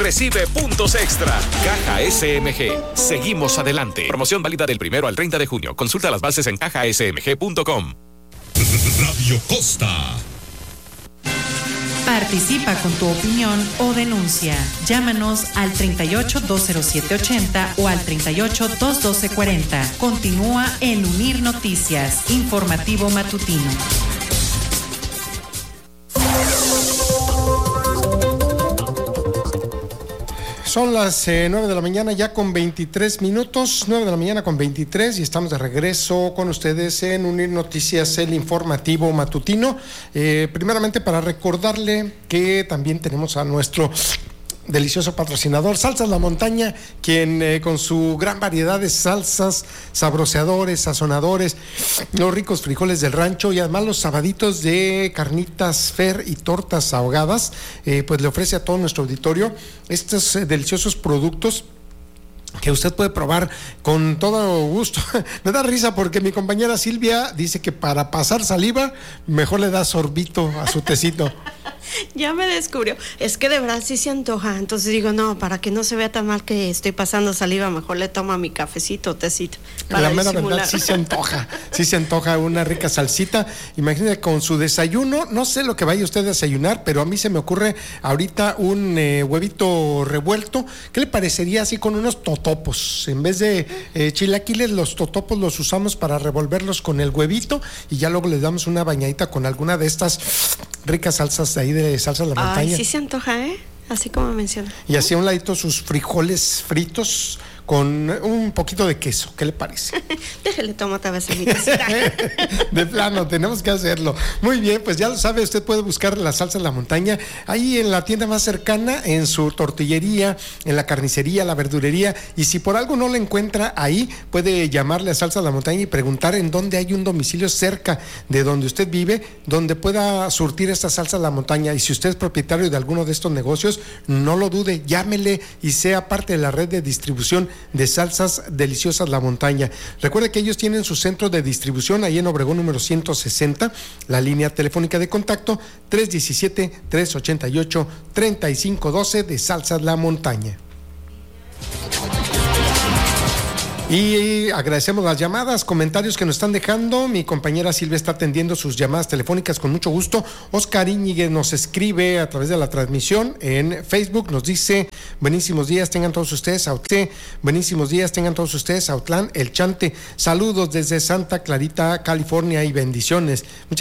recibe puntos extra. Caja SMG. Seguimos adelante. Promoción válida del 1 al 30 de junio. Consulta las bases en cajasmg.com. Radio Costa. Participa con tu opinión o denuncia. Llámanos al 38-207-80 o al 38-212-40. Continúa en Unir Noticias, informativo matutino. Son las 9 de la mañana ya con 23 minutos, 9 de la mañana con 23 y estamos de regreso con ustedes en Unir Noticias, el informativo matutino. Primeramente para recordarle que también tenemos a nuestro delicioso patrocinador, Salsas La Montaña, quien con su gran variedad de salsas, sabroseadores, sazonadores, los ricos frijoles del rancho y además los sabaditos de carnitas Fer y tortas ahogadas, pues le ofrece a todo nuestro auditorio estos deliciosos productos que usted puede probar con todo gusto. Me da risa porque mi compañera Silvia dice que para pasar saliva mejor le da sorbito a su tecito. Ya me descubrió. Es que de verdad sí se antoja. Entonces digo, no, para que no se vea tan mal que estoy pasando saliva, mejor le tomo mi cafecito, tecito. La mera verdad, sí se antoja una rica salsita. Imagínate con su desayuno, no sé lo que vaya usted a desayunar, pero a mí se me ocurre ahorita un huevito revuelto. ¿Qué le parecería así con unos totopos? En vez de chilaquiles, los totopos los usamos para revolverlos con el huevito y ya luego le damos una bañadita con alguna de estas ricas salsas de ahí de Salsa La Montaña. Ay, sí se antoja, así como menciona. Y así a un ladito sus frijoles fritos con un poquito de queso. ¿Qué le parece? Déjele tomar otra vez a mi casita. De plano, tenemos que hacerlo. Muy bien, pues ya lo sabe, usted puede buscar la Salsa La Montaña ahí en la tienda más cercana, en su tortillería, en la carnicería, la verdurería, y si por algo no la encuentra ahí, puede llamarle a Salsa La Montaña y preguntar en dónde hay un domicilio cerca de donde usted vive, donde pueda surtir esta Salsa La Montaña. Y si usted es propietario de alguno de estos negocios, no lo dude, llámele y sea parte de la red de distribución de salsas deliciosas La Montaña. Recuerde que ellos tienen su centro de distribución ahí en Obregón número 160, la línea telefónica de contacto 317-388-3512 de Salsas La Montaña. Y agradecemos las llamadas, comentarios que nos están dejando. Mi compañera Silvia está atendiendo sus llamadas telefónicas con mucho gusto. Oscar Íñiguez nos escribe a través de la transmisión en Facebook, nos dice: buenísimos días tengan todos ustedes, buenísimos días tengan todos ustedes, Autlán, El Chante. Saludos desde Santa Clarita, California y bendiciones. Muchas